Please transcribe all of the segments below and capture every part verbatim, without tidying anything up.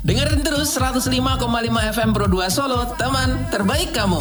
Dengerin terus seratus lima koma lima F M Pro dua Solo, teman terbaik kamu.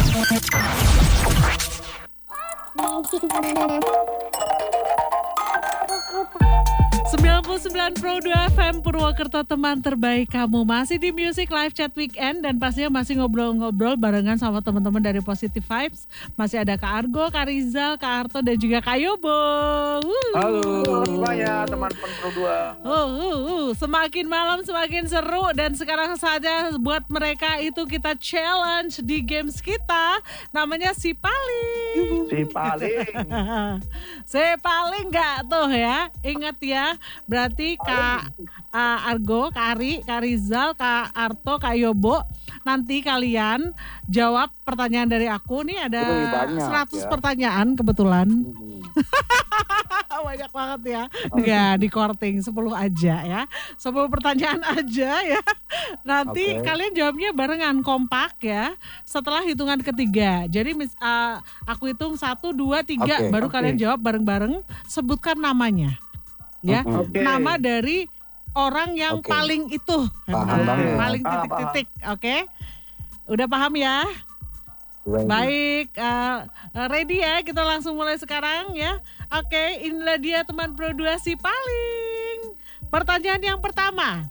sembilan puluh sembilan Pro dua F M Purwokerto, teman terbaik kamu. Masih di Music Live Chat Weekend dan pastinya masih ngobrol-ngobrol barengan sama teman-teman dari Positive Vibes. Masih ada Kak Argo, Kak Rizal, Kak Arto dan juga Kak Yobo. Uh. Halo semuanya teman Pro dua. Uh, uh, uh. Semakin malam semakin seru dan sekarang saja buat mereka itu kita challenge di games kita. Namanya Si Paling. Si Paling. Si Paling gak tuh ya? Ingat ya. Berarti Kak uh, Argo, Kak Ari, Kak Rizal, Kak Arto, Kak Yobo, nanti kalian jawab pertanyaan dari aku. Nih ada banyak, seratus ya. Pertanyaan kebetulan. Hmm. Banyak banget ya. Enggak, di korting sepuluh aja ya. sepuluh pertanyaan aja ya. Nanti okay. Kalian jawabnya barengan, kompak ya. Setelah hitungan ketiga. Jadi uh, aku hitung satu, dua, tiga okay, baru okay. Kalian jawab bareng-bareng. Sebutkan namanya. Ya, okay. Nama dari orang yang okay. paling itu, paham nah, paling titik-titik, oke? Okay? Udah paham ya? Ready. Baik, uh, ready ya? Kita langsung mulai sekarang ya. Oke, okay, inilah dia teman Pro dua Si Paling. Pertanyaan yang pertama,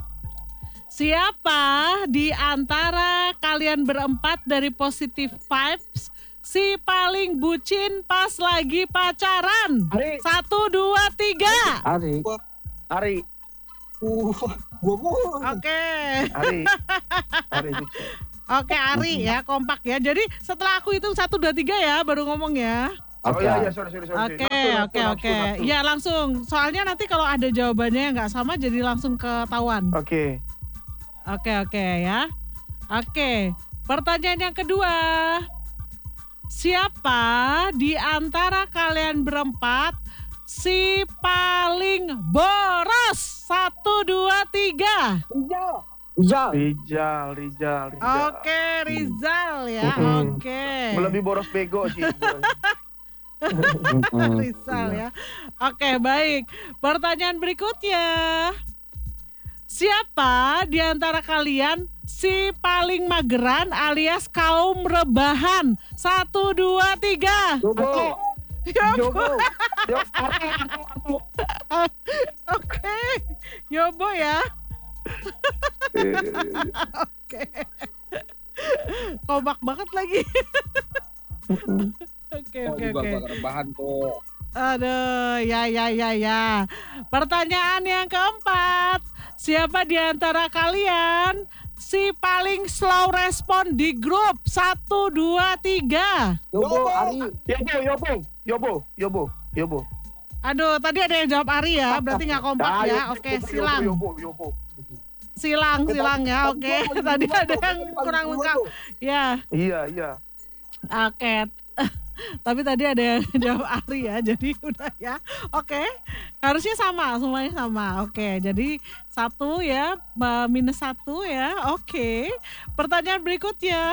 siapa di antara kalian berempat dari Positive Vibes si paling bucin pas lagi pacaran? Ari. Satu, dua, tiga. Ari. Ari. Uh, gua mau. Oke. Ari. Ari. Oke, Ari ya, kompak ya. Jadi setelah aku hitung satu, dua, tiga ya, baru ngomong ya. Oke, oh, iya, iya, sorry, sorry, sorry. Oke, oke, oke. Ya langsung. Soalnya nanti kalau ada jawabannya yang nggak sama, jadi langsung ketahuan. Oke. Oke, oke ya. Oke. Pertanyaan yang kedua. Siapa di antara kalian berempat si paling boros? Satu, dua, tiga. Rizal. Rizal. Rizal, Rizal, Rizal. Oke, Rizal ya. Hmm. Oke. Lebih boros bego sih. Rizal ya. Oke, baik. Pertanyaan berikutnya. Siapa di antara kalian si paling mageran alias kaum rebahan? Satu, dua, tiga. Yobo. Yobo. Oke. Yobo ya. Oke. Kompak banget lagi. Oke, oke, oke. Rebahan tuh. Aduh, ya, ya, ya, ya. Pertanyaan yang keempat. Siapa di antara kalian si paling slow respon di grup? Satu, dua, tiga. Yobo, Ari. Yobo, Yobo, Yobo, Yobo, Yobo. Aduh, tadi ada yang jawab Ari ya, berarti nggak kompak ya. Oke, silang. Yobo, Yobo. Silang, silang ya. Oke, tadi ada yang kurang lengkap. Ya. Iya, iya. Oke. Tapi tadi ada yang jawab Ari ya, jadi udah ya. Oke, harusnya sama, semuanya sama. Oke, jadi satu ya, minus satu ya. Oke, pertanyaan berikutnya.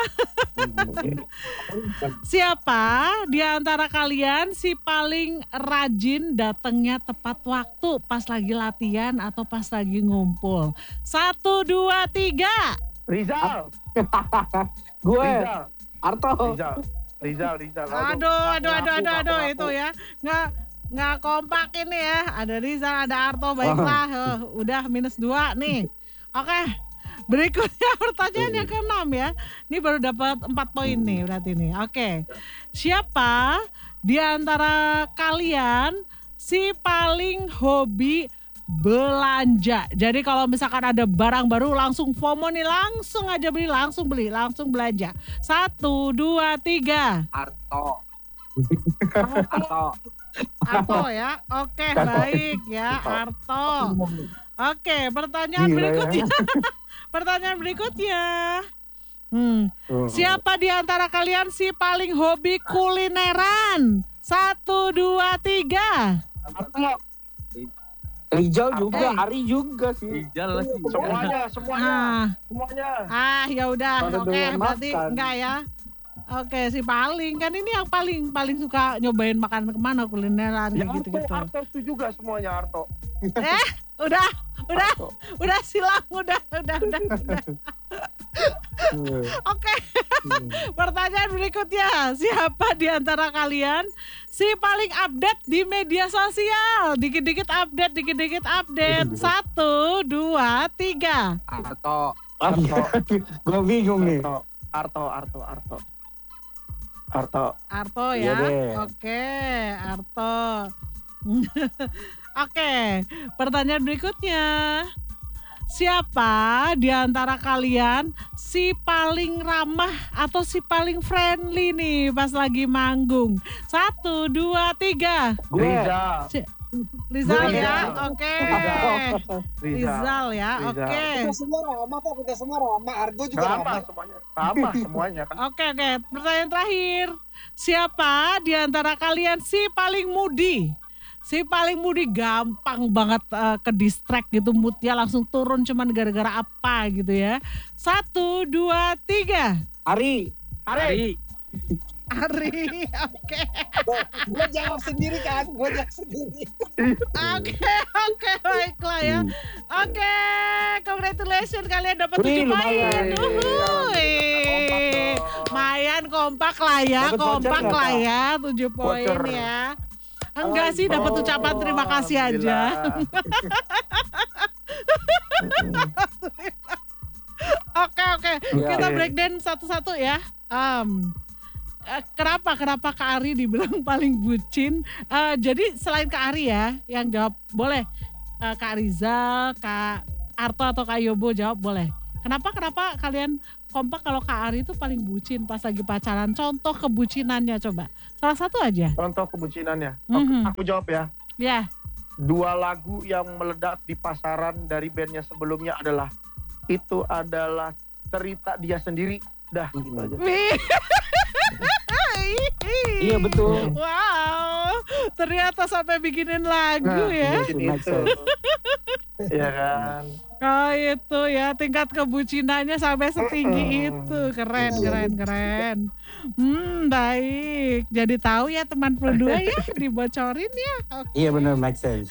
Siapa di antara kalian si paling rajin datangnya tepat waktu pas lagi latihan atau pas lagi ngumpul? Satu, dua, tiga. Rizal. Gue. Rizal. Arto. Rizal. Rizal, Rizal. Aduh, aduh, aduh, aduh, aduh, itu ya. Nggak, nggak kompak ini ya. Ada Rizal, ada Arto, baiklah. Uh, udah minus dua nih. Oke, berikutnya pertanyaan yang keenam ya. Ini baru dapat empat poin nih berarti nih. Oke, siapa di antara kalian si paling hobi belanja? Jadi kalau misalkan ada barang baru langsung FOMO nih, langsung aja beli, langsung beli, langsung belanja. Satu, dua, tiga. Arto. Arto. Arto ya. Oke, baik ya, Arto. Oke, pertanyaan Gila, berikutnya. Ya. Pertanyaan berikutnya. Hmm. Siapa di antara kalian si paling hobi kulineran? Satu, dua, tiga. Arto. Rizal juga, hey. Ari juga sih. Rizal sih. Semuanya, semuanya. Ah. Semuanya. Ah, ya udah. Oke, okay, berarti makan. enggak ya. Oke, okay, si paling kan ini yang paling paling suka nyobain makanan kemana kulineran ya, gitu-gitu. Arto, Arto itu juga semuanya Arto. Eh, udah Udah, Arto. udah silang, udah, udah, udah, udah. Oke, pertanyaan berikutnya. Siapa di antara kalian si paling update di media sosial? Dikit-dikit update, dikit-dikit update. Satu, dua, tiga. Arto. Arto. Gue bingung nih. Arto, Arto, Arto, Arto. Arto. Arto Iya ya. deh. Oke, Arto. Oke, pertanyaan berikutnya. Siapa di antara kalian si paling ramah atau si paling friendly nih pas lagi manggung? Satu, dua, tiga. Gue. Rizal. Si- Rizal Rizal. ya, oke. Rizal. Rizal ya, Rizal. oke. Kita semua ramah kok, kita semua ramah. Argo juga Ramah ramah. semuanya. Ramah semuanya kan. Oke, oke. Pertanyaan terakhir. Siapa di antara kalian si paling moody? Si paling moody gampang banget uh, ke distract gitu, moodnya langsung turun cuman gara-gara apa gitu ya. Satu, dua, tiga. Ari. Ari. Ari, oke. Gue jawab sendiri kan, gue jawab sendiri. Oke, oke, baiklah ya. Oke, congratulations kalian dapat Wih, tujuh lumayan. poin. Uhuy. Lumayan kompak lah ya, Dapat voucher kompak nggak, lah Kak? ya, tujuh poin Voucher. ya. Enggak sih, dapat ucapan terima kasih aja. Oke, oke. Iya. Kita breakdown satu-satu ya. Um, eh, kenapa kenapa Kak Ari dibilang paling bucin? Eh, jadi selain Kak Ari ya yang jawab, boleh Eh, Kak Rizal, Kak Arto atau Kak Yobo jawab boleh. Kenapa kenapa kalian kompak kalau Kak Ari itu paling bucin pas lagi pacaran? Contoh kebucinannya coba. Salah satu aja. Contoh kebucinannya. Mhm. Aku jawab ya. Ya. Dua lagu yang meledak di pasaran dari bandnya sebelumnya adalah itu adalah cerita dia sendiri. Dah gitu aja. Wih. Iya betul. Wow, ternyata sampai bikinin lagu Nah, ya. mungkin Make itu. sense. Iya kan. Oh itu ya, tingkat kebucinannya sampai setinggi Mm-mm. itu. Keren, keren, keren. Hmm, baik. Jadi tahu ya teman Pro dua ya, dibocorin ya. Oke. Iya benar, make sense.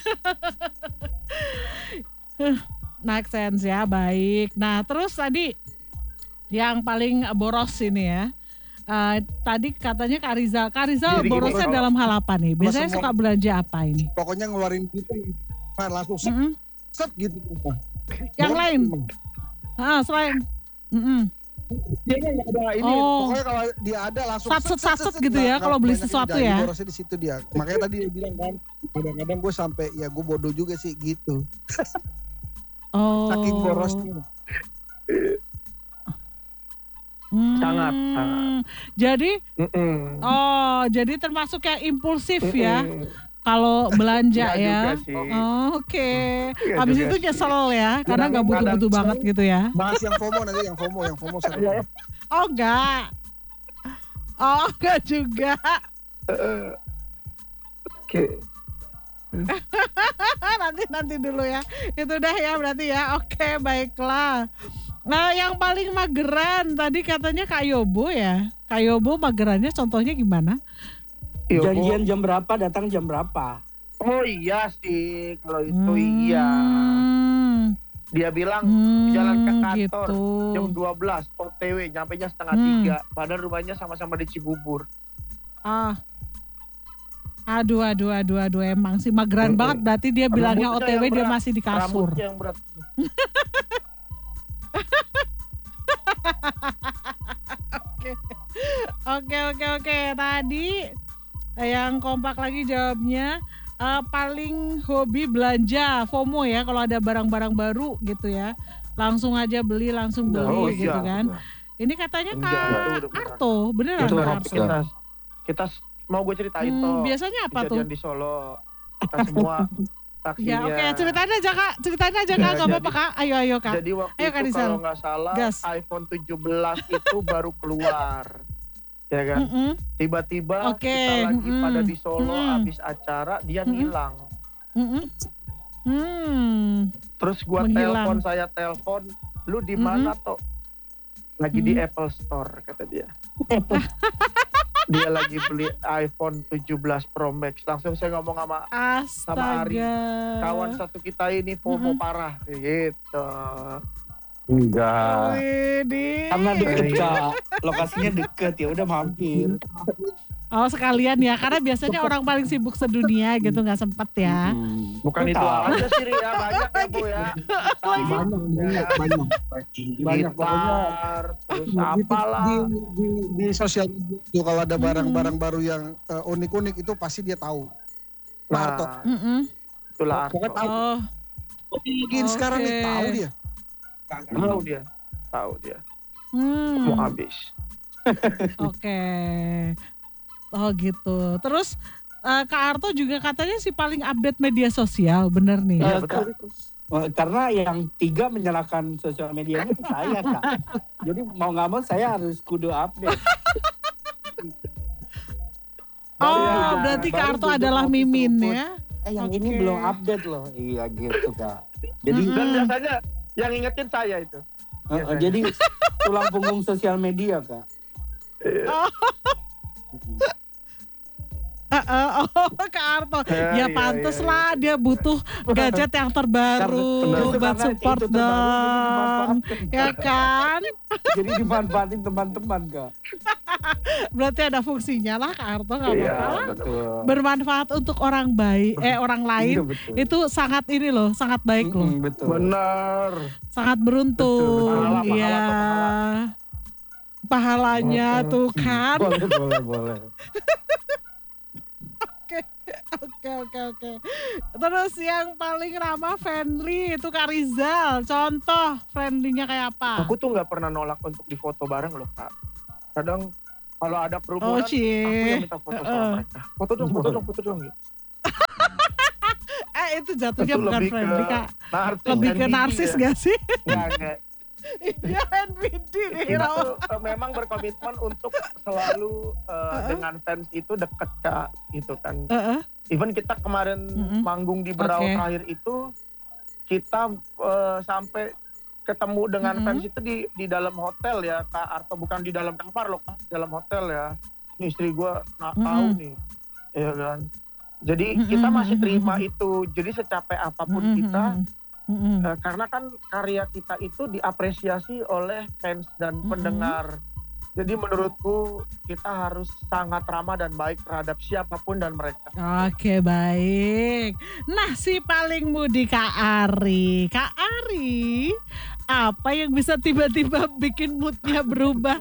Make sense ya, baik. Nah terus tadi yang paling boros ini ya. Eh, tadi katanya Kak Rizal. Kak Rizal Jadi borosnya gimana? dalam hal apa nih? Biasanya semua- suka belanja apa ini? Pokoknya ngeluarin gitu, nah, langsung set, Mm-mm. set gitu. Yang Boros lain? emang. Ah, selain. Mm-mm. Dia nggak ada ini, Oh. pokoknya kalau dia ada langsung Satset-satset gitu ya, kalau beli banyak sesuatu ini, ya. borosnya di situ dia. Makanya tadi dia bilang kan, kadang-kadang gue sampai ya gue bodoh juga sih gitu. Oh. Saking borosnya. Hmm. Sangat, sangat. Jadi, Mm-mm. oh, jadi termasuk yang impulsif ya Mm-mm. kalau belanja Nggak ya. juga sih. Oh, Oke. Nggak Habis juga itu sih. nyesel ya, karena Kadang- nggak butuh-butuh kadang- banget gitu ya. Bahas yang FOMO nanti, yang FOMO, yang FOMO seru. Oh enggak. Oh enggak juga. Oke. nanti nanti dulu ya. Itu dah ya berarti ya. Oke, baiklah. Nah, yang paling mageran tadi katanya Kak Yobo ya. Kak Yobo magerannya contohnya gimana? Iya, Bu. Janjian jam berapa, datang jam berapa? Oh iya sih, kalau itu iya. Hmm, Dia bilang hmm, jalan ke kantor gitu. jam dua belas O T W, nyampenya setengah Hmm. tiga. Padahal rumahnya sama-sama di Cibubur. Ah. Aduh, aduh, aduh, aduh, emang sih mageran Mm-mm. banget. Berarti dia bilangnya O T Rambutnya W yang dia berat. masih di kasur. Rambutnya yang berat. Oke, oke, oke. Tadi yang kompak lagi jawabnya eh, paling hobi belanja FOMO ya. Kalau ada barang-barang baru gitu ya, langsung aja beli, langsung beli Oh, gitu iya. kan. Ini katanya Enggak, Kak itu udah benar. Arto, beneran Itu Kak tapi Arto? kita kita mau gue ceritain Hmm, toh. biasanya apa tuh? Kejadian di Solo. Kita semua taksinya. Ya oke, ceritain aja Kak, ceritain aja Kak, Ya, nggak apa-apa jadi- Kak. Ayo, ayo Kak. Jadi waktu Ayo, Kak itu Rizal. kalau nggak salah Gas. iPhone tujuh belas itu baru keluar. Ya kan? Mm-mm. Tiba-tiba Oke, kita lagi mm-mm. pada di Solo Mm-mm. habis acara dia Mm-mm. ngilang. Mm-mm. Hmm. Terus gua Menghilang. telepon, saya telepon, lu di mana toh? Lagi di Apple Store kata dia. Dia lagi beli iPhone tujuh belas Pro Max. Langsung saya ngomong sama sama Ari, Astaga. kawan satu kita ini FOMO Mm-mm. parah gitu. Enggak. Widih. Karena deket Kak. Lokasinya deket ya udah mampir. Oh sekalian ya, karena biasanya orang paling sibuk sedunia gitu nggak sempet ya. Hmm. Bukan itu aja sih Ria, banyak ya Bu ya. Banyak, banyak, banyak. Banyak, pokoknya Gitar, terus di, apalah. di, di, di sosial media itu kalau ada barang-barang baru yang eh, unik-unik itu pasti dia tahu. Nah, Arto. Nah, Mm-mm. itulah Pokoknya Arto. tahu. Oh, Mungkin sekarang nih Oke. tahu dia. Tahu dia, tahu dia. hmm. Mau habis. Oke. Oh gitu. Terus eh, Kak Arto juga katanya si paling update media sosial, bener nih. Iya, Eh, betul. Kak, karena yang tiga menyalahkan sosial medianya itu saya Kak. Jadi mau nggak mau saya harus kudu update. Oh, Baru- berarti baru Kak Arto duduk adalah ngopi mimin seruput. ya? Eh yang Oke. ini belum update loh. Iya gitu Kak. Jadi Mm-mm. Dan biasanya yang ingetin saya itu. eh, eh, jadi tulang punggung sosial media Kak. Oh. Eh, eh, oh Kak Arto, Ya, ya iya, pantes iya, lah dia butuh gadget yang terbaru Karena- buat karena support itu terbaru, jadi dong, dimanfaatkan, ya Kak. kan? Jadi dimanfaatin teman-teman Kak. Berarti ada fungsinya lah Kak Arto, nggak Iya, apa-apa lah. Betul. Bermanfaat untuk orang baik, eh orang Iya, lain betul. itu sangat ini loh, sangat baik loh, Mm-mm, betul. Benar. sangat beruntung, Betul, betul. Pahala, iya. pahala, Pahalanya tuh kan. Boleh, boleh, boleh. Oke oke oke. Terus yang paling ramah friendly itu Kak Rizal. Contoh friendly-nya kayak apa? Aku tuh nggak pernah nolak untuk difoto bareng loh Kak. Kadang kalau ada Oh kerumunan, aku cie. yang minta foto sama Uh-uh. mereka. Foto dong, foto dong, foto dong. Gitu. Eh itu jatuhnya Itu bukan lebih ke friendly Kak. Narsis, Lebih ke N B D narsis ya. gak sih? Nggak, nggak. Iya N B D nih. Kita tuh eh, memang berkomitmen untuk selalu eh, Uh-uh. dengan fans itu deket Kak, gitu kan. Heeh. Even kita kemarin Mm-mm. manggung di Berau Oke. terakhir itu, kita eh, sampai ketemu dengan Mm-mm. fans itu di di dalam hotel ya Kak Arto, bukan di dalam kamar loh Kak, di dalam hotel ya. Ini istri gue nak Mm-mm. tahu nih, ya kan. Jadi Mm-mm. kita masih terima itu. Jadi secapek apapun Mm-mm. kita, Mm-mm. eh, karena kan karya kita itu diapresiasi oleh fans dan Mm-mm. pendengar. Jadi menurutku kita harus sangat ramah dan baik terhadap siapapun dan mereka. Oke baik. Nah si paling mudi Kak Ari. Kak Ari, apa yang bisa tiba-tiba bikin moodnya berubah?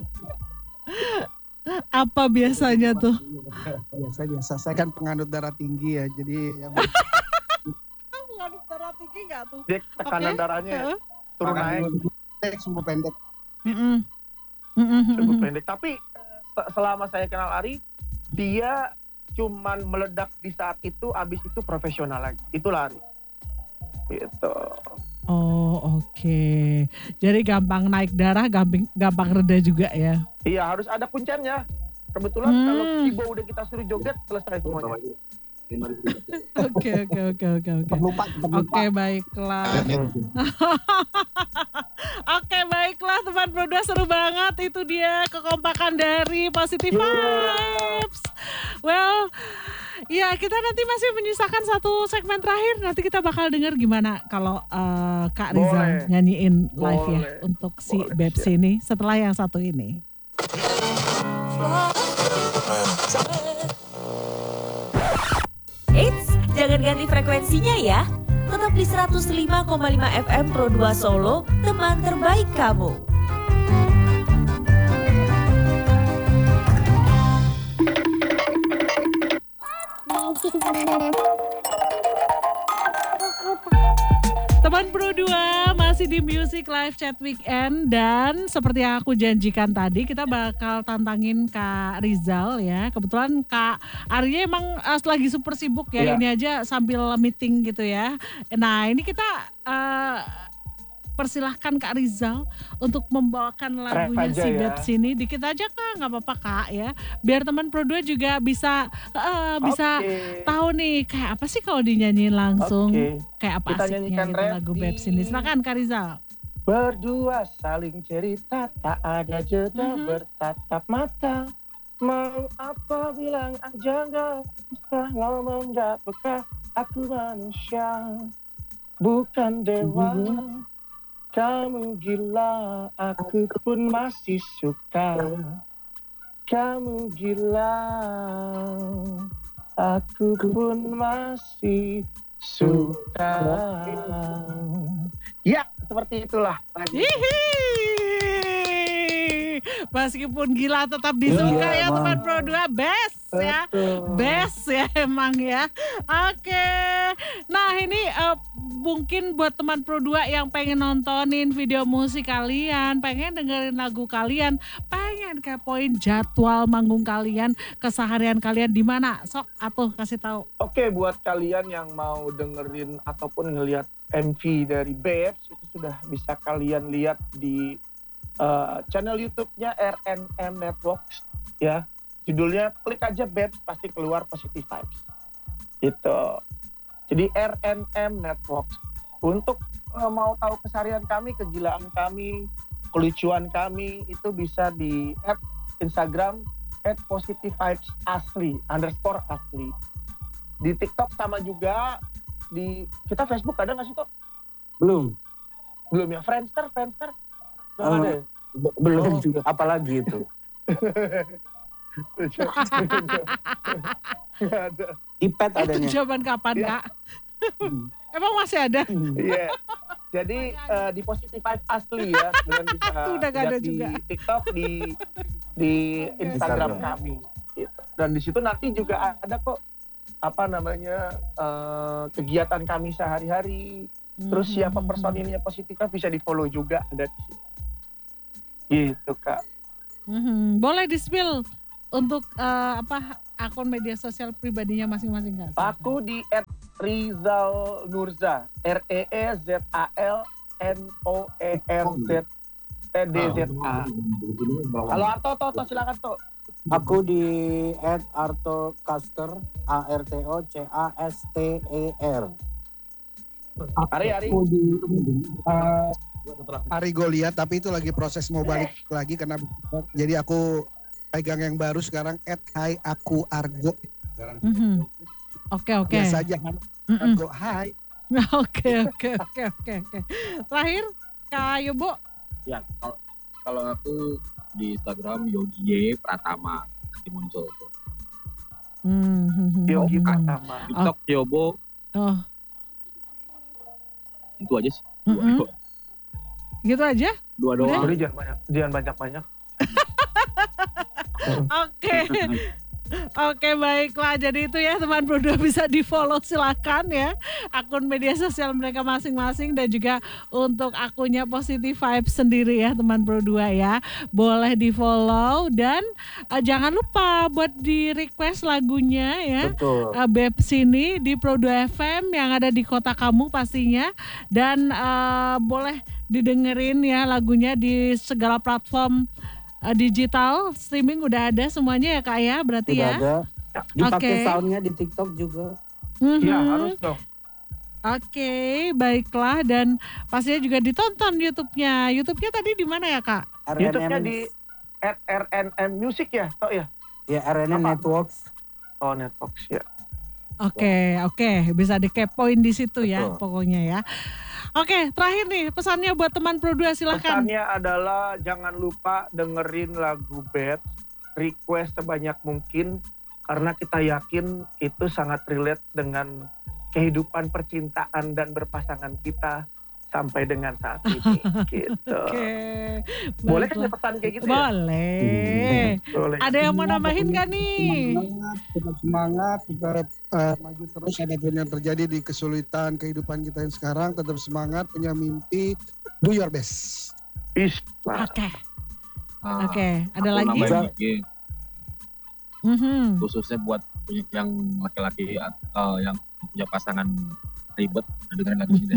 Apa biasanya tuh? Biasa biasa. Saya kan penganut darah tinggi ya. Jadi ya, Kamu ngaduk darah tinggi gak tuh? Dia tekanan Oke. darahnya Heeh. turun naik. pendek, sumbu pendek. Mm-mm. Mm-mm. Cukup pendek. Tapi eh, se- selama saya kenal Ari, dia cuman meledak di saat itu, abis itu profesional lagi. Itulah Ari. Gitu. Oh oke. Jadi gampang naik darah, gampang gampang reda juga ya. Iya harus ada kuncinya. Kebetulan Hmm. kalau Ibo udah kita suruh joget, selesai semuanya. Oke oke oke oke oke. Lupa, Oke baiklah. Oke baiklah teman berdua, seru banget itu dia kekompakan dari Positive Vibes. Well, ya kita nanti masih menyisakan satu segmen terakhir. Nanti kita bakal dengar gimana kalau eh, Kak Rizal Boleh. nyanyiin live ya Boleh. untuk si Boleh, Babes siap. ini setelah yang satu ini. Eits, jangan ganti frekuensinya ya. Tetap di seratus lima koma lima F M Pro dua Solo, teman terbaik kamu. Teman Pro dua masih di Music Live Chat Weekend dan seperti yang aku janjikan tadi kita bakal tantangin Kak Rizal ya. Kebetulan Kak Arya emang uh, lagi super sibuk ya, Iya. ini aja sambil meeting gitu ya. Nah ini kita uh, persilahkan Kak Rizal untuk membawakan lagunya aja si ya. Babes ini. Dikit aja Kak, nggak apa-apa Kak ya. Biar teman Pro dua juga bisa uh, bisa Oke. tahu nih kayak apa sih kalau dinyanyiin langsung. Oke. Kayak apa Kita asiknya nyanyikan gitu lagu Ready. Babes ini. Silakan Kak Rizal. Berdua saling cerita, tak ada jeda, Mhm. bertatap mata. Mau apa bilang aja gak usah ngomong gak peka. Aku manusia bukan dewa. Kamu gila, aku pun masih suka. Kamu gila, aku pun masih suka. Ya, seperti itulah. Hihi. Meskipun gila tetap disuka Iya, ya emang. teman Pro dua, best ya. Betul. Best ya emang ya. Oke. Nah, ini eh, mungkin buat teman Pro dua yang pengen nontonin video musik kalian, pengen dengerin lagu kalian, pengen kepoin jadwal manggung kalian, keseharian kalian di mana? Sok atuh kasih tahu. Oke, buat kalian yang mau dengerin ataupun ngelihat M V dari Babes, itu sudah bisa kalian lihat di uh, channel YouTube-nya R N M Networks ya. Judulnya klik aja Babes, pasti keluar Positive Vibes. Gitu. Jadi R N M Networks. Untuk uh, mau tahu keseharian kami, kegilaan kami, kelucuan kami, itu bisa di at Instagram at Positive Vibes asli underscore asli. Di TikTok sama juga. Di kita Facebook ada nggak sih kok? Belum. Belum ya. Friendster, Friendster. Belum Oh. ada ya? B- belum Oh. juga. Apalagi itu. Nggak ada. Ipad Itu adanya. jawaban kapan, Ya. Kak? Emang masih ada? Iya. Jadi eh, di Positive Vibes asli ya, kalian bisa Udah nggak ada lihat di juga. TikTok, di di Instagram Instagram. kami. Gitu. Dan di situ nanti juga ada kok apa namanya eh, kegiatan kami sehari-hari. Terus siapa Hmm. personilnya Positiva bisa di follow juga, ada di situ. Gitu Kak. Mhm. Boleh di-spill untuk eh, apa akun media sosial pribadinya masing-masing, Kak? Silakan. Aku di at Rizal Nurza, R E E Z A L N O E R Z T D Z A. Halo Arto, Toto silakan Toto. Aku di at Arto Caster, A R T O C A S T E R. Ari, Ari. Hari gue lihat, tapi itu lagi proses mau balik lagi karena jadi aku pegang yang baru sekarang at Hai Aku Argo. Mhm. Oke, oke. Biasa aja kan. Mm-mm. Argo Hai. Oke, oke, oke, oke, oke. Terakhir, Kak Yobo. Ya, kalau kalau aku di Instagram Yogi Y Pratama pasti muncul tuh. Hmm, hmm, hmm, Yogi hmm. Pratama. TikTok Yobo Oh, itu aja sih. Dua, Mm-mm. dua, gitu aja? dua doang. Jadi jangan banyak, jangan banyak-banyak. Oke. Oke, baiklah. Jadi itu ya teman Pro dua, bisa di follow silakan ya akun media sosial mereka masing-masing, dan juga untuk akunnya Positive Vibes sendiri ya teman Pro dua ya. Boleh di follow, dan eh, jangan lupa buat di request lagunya ya. Betul. uh, Babes ini di Pro dua F M yang ada di kota kamu pastinya, dan uh, boleh didengerin ya lagunya di segala platform uh, digital streaming, udah ada semuanya ya Kak ya, berarti Tidak ya. ada. Dipakai Oke. soundnya di TikTok juga. Mhm. Iya harus dong. Oke, baiklah, dan pastinya juga ditonton YouTube-nya. YouTube-nya tadi di mana ya Kak? R N M. YouTube-nya di at R N M Music ya, Tok ya? Ya, R N M Apa? Networks. Oh, Networks ya. Oke, oke, bisa dikepoin di situ ya Betul. pokoknya ya. Oke, terakhir nih pesannya buat teman Pro dua, silakan. Pesannya adalah jangan lupa dengerin lagu Babes, request sebanyak mungkin, karena kita yakin itu sangat relate dengan kehidupan percintaan dan berpasangan kita sampai dengan saat ini. Gitu. Oke. Boleh kan baiklah. pesan kayak gitu ya? Boleh. Boleh. Ada yang mau nambahin gak nih? Semangat, tetap semangat, tetap eh, maju terus apapun yang terjadi di kesulitan kehidupan kita yang sekarang, tetap semangat, punya mimpi, do your best. Is, nah, Oke, Nah, oke. Ada aku lagi? nambahin lagi, Mhm. khususnya buat yang laki-laki atau yang punya pasangan ribet, dengerin lagu ini deh.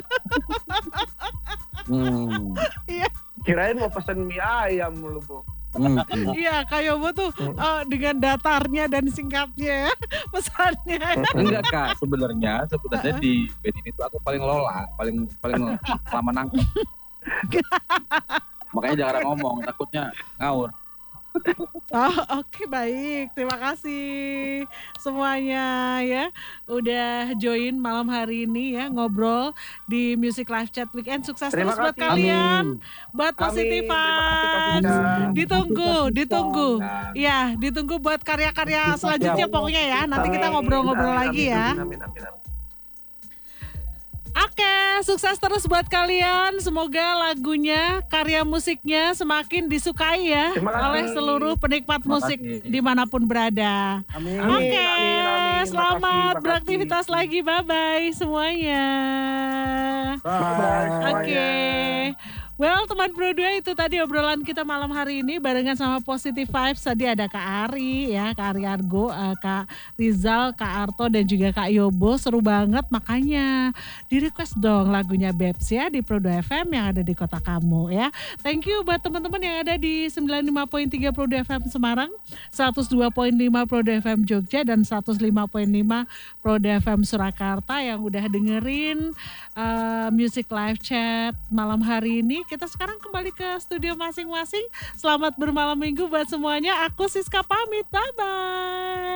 Hmm. kirain mau pesen mie ayam lu, Bu. Hmm. hmm. Iya, Kak Yobo tuh eh, dengan datarnya dan singkatnya ya, pesannya. Enggak Kak, sebenarnya sebenarnya di band ini tuh aku paling lola, paling paling lama nangkep. Makanya jarang ngomong, takutnya ngawur. Oh, oke baik. Terima kasih semuanya ya udah join malam hari ini ya ngobrol di Music Live Chat Weekend. Sukses Terima terus buat kasih. kalian. Amin. Buat Positive Amin. Terima kasih, Kak Vibes. Sita. Ditunggu, ditunggu. Nah, Ya, ditunggu buat karya-karya selanjutnya pokoknya ya. Nanti kita Amin. ngobrol-ngobrol Amin, lagi amin, ya. amin, amin, amin, amin. Oke, sukses terus buat kalian. Semoga lagunya, karya musiknya semakin disukai ya Terima kasih. oleh seluruh penikmat Terima musik kasih. dimanapun berada. Amin. Amin, Oke, amin, amin. selamat Makasih, makasih. beraktivitas lagi. Bye-bye semuanya. Bye. Oke. Well, teman Pro dua itu tadi obrolan kita malam hari ini barengan sama Positive Vibes. Tadi ada Kak Ari ya, Kak Ari Argo, eh, Kak Rizal, Kak Arto dan juga Kak Yobo. Seru banget, makanya di request dong lagunya Babes ya di Pro dua F M yang ada di kota kamu ya. Thank you buat teman-teman yang ada di sembilan puluh lima koma tiga Pro dua F M Semarang, seratus dua koma lima Pro dua F M Jogja dan seratus lima koma lima Pro dua F M Surakarta yang udah dengerin uh, Music Live Chat malam hari ini. Kita sekarang kembali ke studio masing-masing. Selamat bermalam minggu buat semuanya. Aku Siska pamit. Bye-bye.